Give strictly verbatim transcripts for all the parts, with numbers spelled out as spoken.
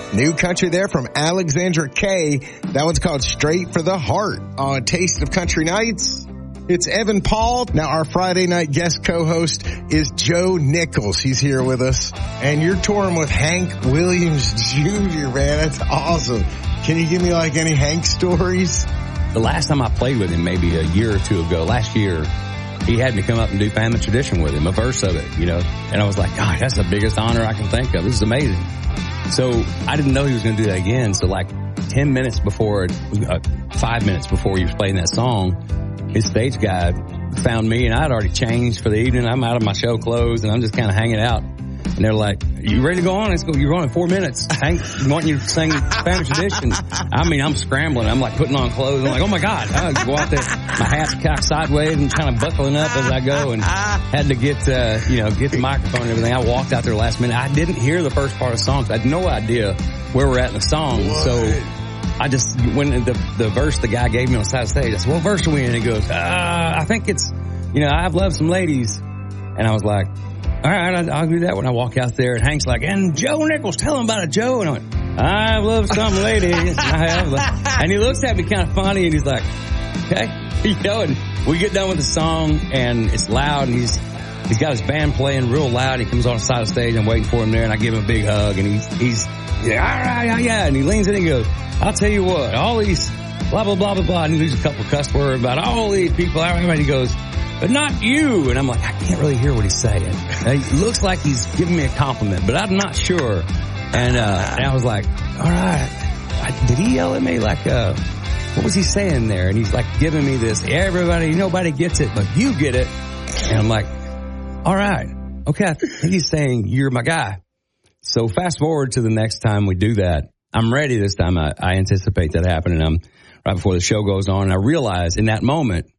New country there from Alexandra Kay. That one's called Straight for the Heart on Taste of Country Nights. It's Evan Paul. Now, our Friday night guest co-host is Joe Nichols. He's here with us. And you're touring with Hank Williams Junior, man. That's awesome. Can you give me, like, any Hank stories? The last time I played with him, maybe a year or two ago, last year, he had me come up and do Family Tradition with him, a verse of it, you know. And I was like, God, that's the biggest honor I can think of. This is amazing. So I didn't know he was going to do that again. So like ten minutes before, uh, five minutes before he was playing that song, his stage guy found me, and I had already changed for the evening. I'm out of my show clothes, and I'm just kind of hanging out. And they're like, you ready to go on? Let's go. You're on in four minutes. Hank, wanting you to sing Family Tradition. I mean, I'm scrambling. I'm like putting on clothes. I'm like, oh my God. I go out there, my hat's cocked sideways and kind of buckling up as I go, and had to get, uh, you know, get the microphone and everything. I walked out there last minute. I didn't hear the first part of the song. So I had no idea where we're at in the song. What? So I just, when the, the verse the guy gave me on the side of the stage, I said, what verse are we in? And he goes, uh, I think it's, you know, I've loved some ladies. And I was like, all right, I'll do that when I walk out there. And Hank's like, and Joe Nichols, tell him about it, Joe. And I went, I've loved some ladies. I have. And he looks at me kind of funny, and he's like, okay. You know, and we get done with the song, and it's loud, and he's he's got his band playing real loud. He comes on the side of the stage. I'm waiting for him there, and I give him a big hug, and he's, he's yeah, all right, yeah, yeah. And he leans in and he goes, I'll tell you what, all these blah, blah, blah, blah, blah. And he leaves a couple of cuss words about all these people. And he goes, but not you. And I'm like, I can't really hear what he's saying. It looks like he's giving me a compliment, but I'm not sure. And, uh, and I was like, all right. I, did he yell at me? Like, uh, what was he saying there? And he's like giving me this, everybody, nobody gets it, but you get it. And I'm like, all right. Okay. I think he's saying you're my guy. So fast forward to the next time we do that. I'm ready this time. I, I anticipate that happening. I'm right before the show goes on. And I realize in that moment,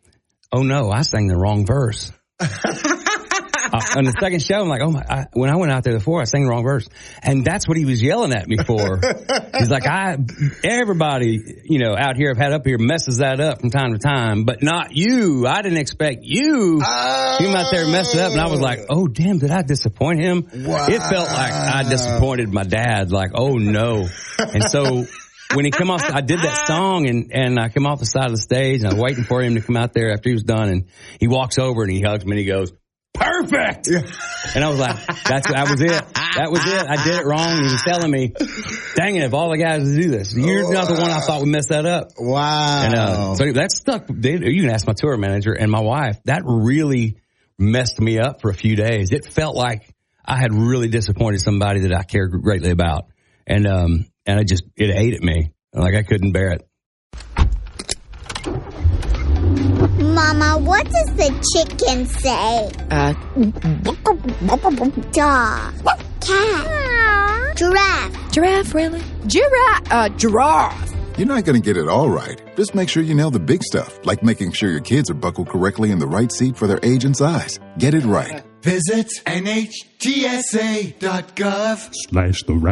oh no, I sang the wrong verse. uh, on the second show, I'm like, oh my, I, when I went out there before, I sang the wrong verse. And that's what he was yelling at me for. He's like, I, everybody, you know, out here, I've had up here messes that up from time to time, but not you. I didn't expect you to come out there and mess it up. And I was like, oh damn, did I disappoint him? Wow. It felt like I disappointed my dad. Like, oh no. And so, when he come off, I did that song, and, and I come off the side of the stage, and I was waiting for him to come out there after he was done, and he walks over and he hugs me and he goes, perfect! And I was like, that's, that was it. That was it. I did it wrong. And he was telling me, dang it, if all the guys would do this. You're not the one I thought would mess that up. Wow. And, uh, so that stuck. You can ask my tour manager and my wife. That really messed me up for a few days. It felt like I had really disappointed somebody that I cared greatly about. And, um, And I just, it ate at me. Like I couldn't bear it. Mama, what does the chicken say? Uh, Dog. Cat. Giraffe. Giraffe, really? Giraffe. Uh, giraffe. You're not going to get it all right. Just make sure you nail the big stuff, like making sure your kids are buckled correctly in the right seat for their age and size. Get it right. Visit N H T S A dot gov slash the right.